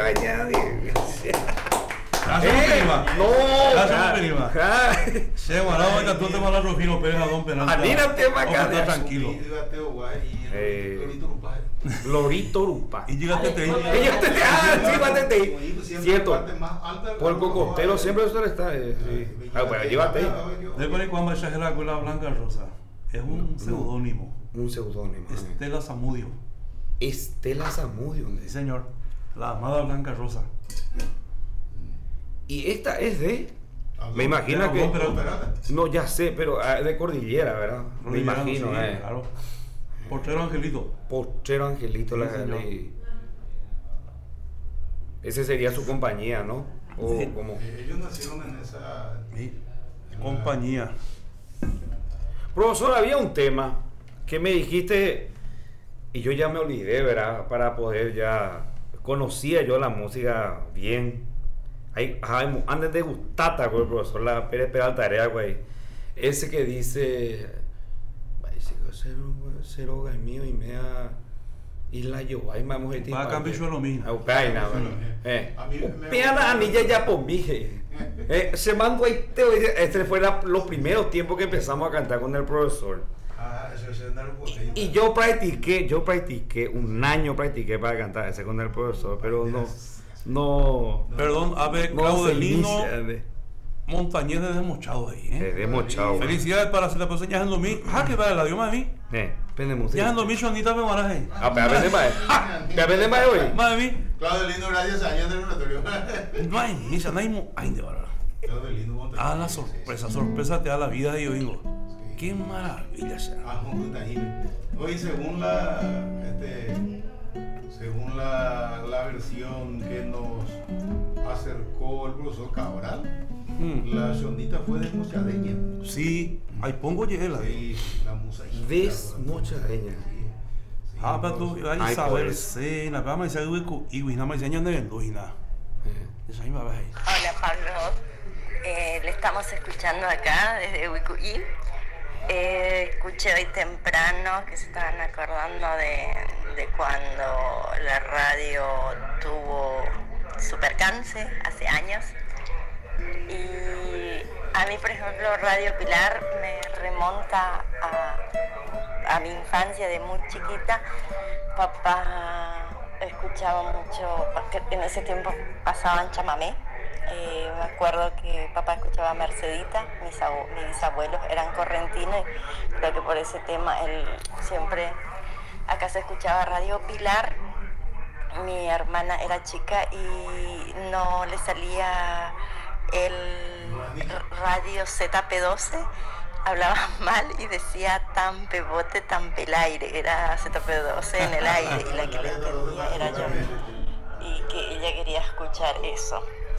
bañado. No, se guardaba que tú te vas a Rufino Pérez a Don Penal. Anina te va a quedar tranquilo. Lorito Urupa. Y llegaste ahí. Ellos te sí, bátete ahí. Cierto. Por el cocotero siempre suele estar. Bueno, llévate ahí. Después cuando ella la escuela Blanca Rosa. Es un seudónimo. Un seudónimo. Estela Zamudio. Estela Zamudio. Sí, señor. La amada Blanca Rosa. Y esta es de... Me imagino que... No, ya sé, pero de Cordillera, ¿verdad? Me imagino, sí, claro. Potrero Angelito. Potrero Angelito, sí, ese sería su compañía, ¿no? O sí. como... Ellos nacieron en esa... Sí. Compañía. Profesor, había un tema que me dijiste y yo ya me olvidé, ¿verdad? Para poder ya... Conocía yo la música bien. Antes de gustata con el profesor la Pérez Peralta Area, güey. Ese que dice cero mío y mea isla yo ay vamos a decir va a cambiar yo lo mismo upaina peana anilla ya por mí se mandó ahí este fue los primeros tiempos que empezamos a cantar con el profesor y yo practiqué un año para cantar ese con el profesor, pero no. Perdón, a ver, Claudelino Montañez de Desmochado ahí, Desmochado. Felicidades para la persona ya en 2000. Que para la dio más a mí. Ya en 2000 Anita me maraje. Aprende más hoy. Más de mí. Claudelino, gracias a años del laboratorio. No hay esa, no hay de verdad. Claudelino Montañez. La sorpresa te da la vida de domingo. Qué maravilla sea. Hoy según la versión que nos acercó el profesor Cabral, la sondita fue desmochadeña. Sí, ahí pongo hiela. Sí, la musa desmochadeña. Pero tú, Isabel, sí, la vamos a decir y nada más enseñan de Hola Pablo, le estamos escuchando acá desde Huicuí. Escuché hoy temprano que se estaban acordando de cuando la radio tuvo su percance hace años. Y a mí, por ejemplo, Radio Pilar me remonta a mi infancia de muy chiquita. Papá escuchaba mucho, en ese tiempo pasaban chamamé. Me acuerdo que papá escuchaba a Mercedita, mis bisabuelos eran correntinos y creo que por ese tema él siempre, acá se escuchaba Radio Pilar. Mi hermana era chica y no le salía el radio ZP12, hablaba mal y decía tan pebote, tan pelaire, era ZP12 en el aire y la que le entendía era yo y que ella quería escuchar eso.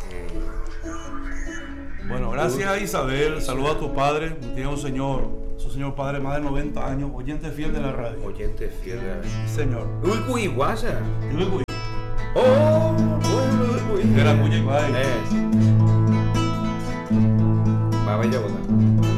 Bueno, gracias a Isabel, saluda a tu padre, tiene su señor padre más de 90 años, oyente fiel de la radio. Oyente fiel de la radio. Señor. Uy, guasa. Uy. Oh, de la Cuya Iguay. Va a bella boda.